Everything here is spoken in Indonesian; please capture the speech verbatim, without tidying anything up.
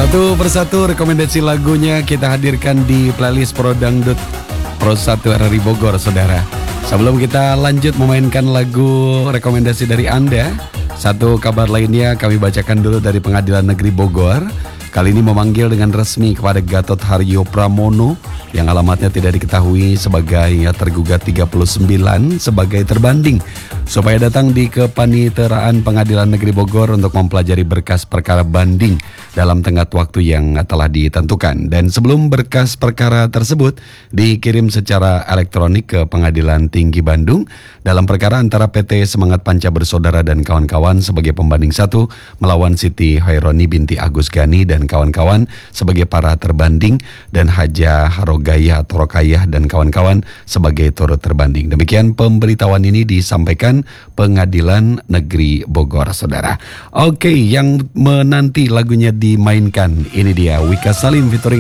Satu persatu rekomendasi lagunya kita hadirkan di playlist Pro Dangdut Pro satu R R I Bogor, saudara. Sebelum kita lanjut memainkan lagu rekomendasi dari Anda, satu kabar lainnya kami bacakan dulu dari Pengadilan Negeri Bogor. Kali ini memanggil dengan resmi kepada Gatot Haryo Pramono yang alamatnya tidak diketahui sebagai tergugat tiga puluh sembilan sebagai terbanding, supaya datang di Kepaniteraan Pengadilan Negeri Bogor untuk mempelajari berkas perkara banding dalam tenggat waktu yang telah ditentukan. Dan sebelum berkas perkara tersebut dikirim secara elektronik ke Pengadilan Tinggi Bandung dalam perkara antara P T Semangat Panca Bersaudara dan kawan-kawan sebagai pembanding satu melawan Siti Haironi binti Agus Gani dan kawan-kawan sebagai para terbanding, dan Haja Harogayah atau Rokayah dan kawan-kawan sebagai turut terbanding. Demikian pemberitahuan ini disampaikan Pengadilan Negeri Bogor, saudara. Oke, yang menanti lagunya dimainkan, ini dia Wika Salim featuring